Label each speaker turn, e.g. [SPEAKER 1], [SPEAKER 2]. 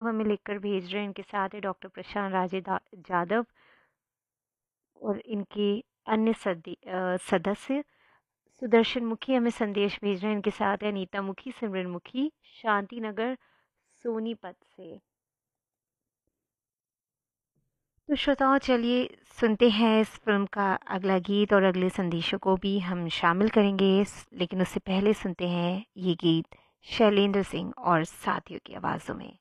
[SPEAKER 1] हमें लिखकर भेज रहे हैं। इनके साथ है डॉक्टर प्रशांत राजे जाधव और इनके अन्य सदस्य। सुदर्शन मुखी हमें संदेश भेज रहे हैं। इनके साथ है अनीता मुखी, सिमरन मुखी, शांति नगर सोनीपत से। तो श्रोताओं, चलिए सुनते हैं इस फिल्म का अगला गीत और अगले संदेशों को भी हम शामिल करेंगे, लेकिन उससे पहले सुनते हैं ये गीत शैलेंद्र सिंह और साथियों की आवाज़ों में।